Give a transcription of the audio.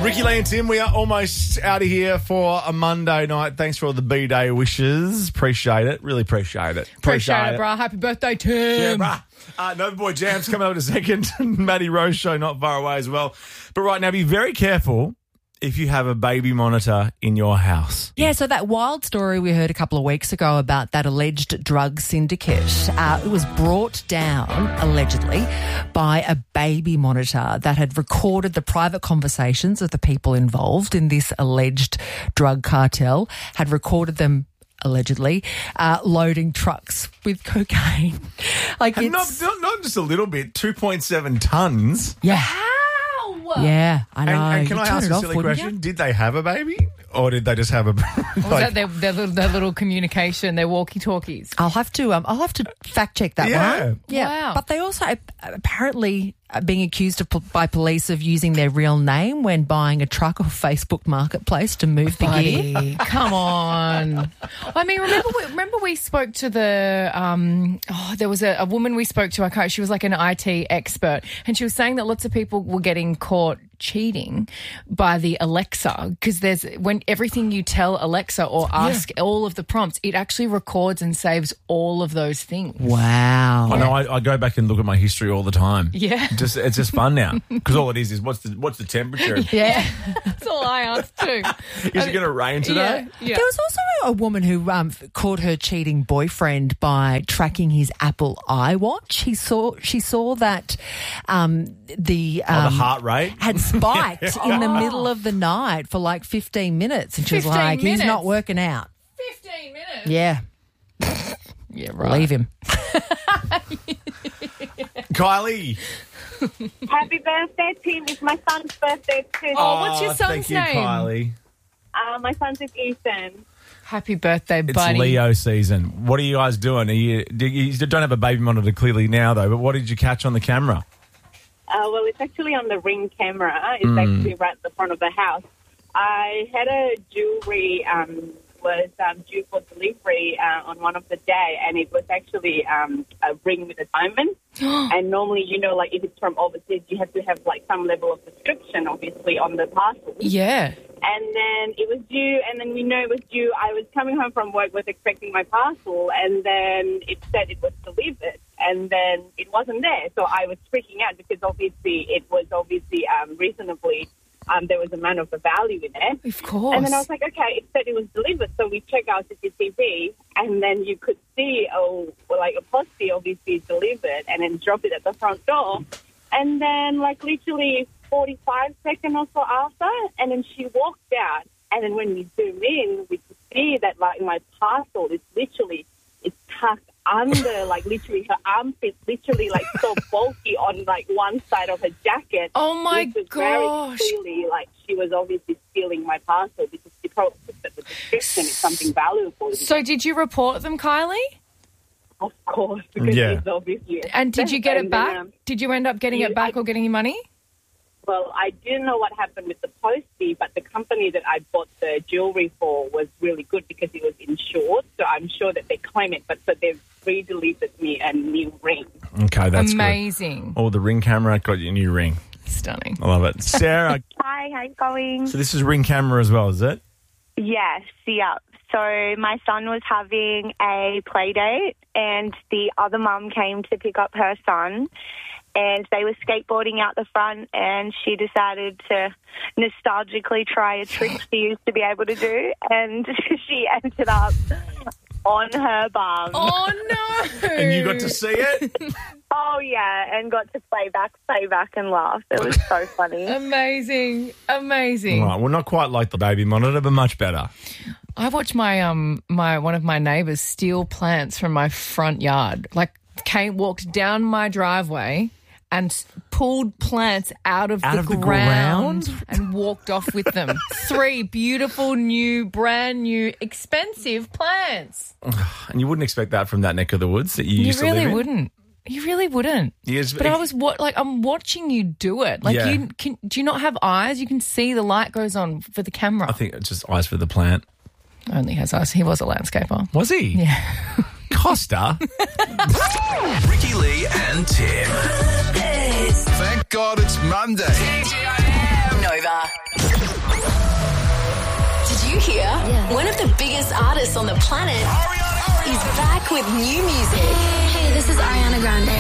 Ricky Lee and Tim, we are almost out of here for a Monday night. Thanks for all the B-Day wishes. Appreciate it. Really appreciate it. Appreciate it, brah. Happy birthday, Tim. Yeah, brah. Nova Boy Jam's coming up in a second. Maddie Rose show not far away as well. But right now, be very careful if you have a baby monitor in your house. Yeah, so that wild story we heard a couple of weeks ago about that alleged drug syndicate, it was brought down, allegedly, by a baby monitor that had recorded the private conversations of the people involved in this alleged drug cartel, had recorded them allegedly, loading trucks with cocaine. Like And not just a little bit, 2.7 tons. Yeah. Yeah, I know. And can I You'd turn ask it a off, silly wouldn't question? you? Did they have a baby? Or did they just have a... Was that their little communication, their walkie-talkies? I'll have to fact check that Yeah. one. Yeah, Wow. but they also apparently are being accused by police of using their real name when buying a truck off Facebook Marketplace to move the gear. Buddy, come on. I mean, remember we spoke to the there was a woman we spoke to. She was like an IT expert, and she was saying that lots of people were getting caught cheating by the Alexa, because when everything you tell Alexa or ask all of the prompts, it actually records and saves all of those things. Wow. I know. I go back and look at my history all the time. Yeah. It's just fun now, because all it is what's the temperature? Yeah, that's all I ask too. Is it going to rain today? Yeah. There was also a woman who caught her cheating boyfriend by tracking his Apple iWatch. She saw that the heart rate had spiked in the middle of the night for like 15 minutes, and she was 15 like, "He's minutes? not working out." 15 minutes. Yeah, Yeah, right. leave him. Kylie. Happy birthday, Tim. It's my son's birthday too. Oh, what's your thank son's you, name? Kylie. My son's is Ethan. Happy birthday, It's buddy. Leo season. What are you guys doing? You don't have a baby monitor clearly now, though, but what did you catch on the camera? Well, it's actually on the Ring camera. It's actually right at the front of the house. I had a jewellery was due for delivery on one of the day, and it was actually a ring with a diamond. And normally, like if it's from overseas, you have to have like some level of description, obviously, on the parcel. Yeah. And then it was due, and then we know it was due. I was coming home from work, was expecting my parcel, and then it said it was delivered, and then it wasn't there. So I was freaking out because obviously it was reasonably, there was amount of the value in it. Of course. And then I was like, okay, it said it was delivered. So we check our CCTV, and then you could see, a postie obviously delivered, and then drop it at the front door. And then literally 45 seconds or so after, and then she walked out. And then when we zoom in, we could see that my parcel is it's tucked under, literally her armpit, literally so bulky on one side of her jacket. Oh my which was gosh. Very clearly, she was obviously stealing my parcel because she probably put the description is something valuable. So did you report them, Kylie? Of course, because it's obviously. And did you get it And back? then, Did you end up getting it back or getting your money? well, I didn't know what happened with the postie, but the company that I bought the jewellery for was really good because it was insured, so I'm sure that they claim it, but so they've re-delivered me a new ring. Okay, that's Amazing. good. Oh, the Ring camera got your new ring. Stunning. I love it. Sarah, Hi, how you going? so this is Ring camera as well, is it? Yes, yeah. So my son was having a play date and the other mum came to pick up her son and they were skateboarding out the front and she decided to nostalgically try a trick she used to be able to do and she ended up on her bum. Oh, no. And you got to see it? Oh, yeah, and got to play back and laugh. It was so funny. Amazing. Amazing. Right, well, not quite like the baby monitor, but much better. I watched my one of my neighbours steal plants from my front yard. Walked down my driveway and pulled plants out of the ground and walked off with them. 3 beautiful, brand new, expensive plants. And you wouldn't expect that from that neck of the woods that you used to live in? You really wouldn't. You really wouldn't. Yes, But I was I'm watching you do it. Yeah. Do you not have eyes? You can see the light goes on for the camera. I think it's just eyes for the plant. Only has eyes. He was a landscaper. Was he? Yeah. Costa? Ricky Lee and Tim. Thank God it's Monday. TGIM. Nova over. Did you hear? One of the biggest artists on the planet is back with new music. Hey, this is Ariana Grande.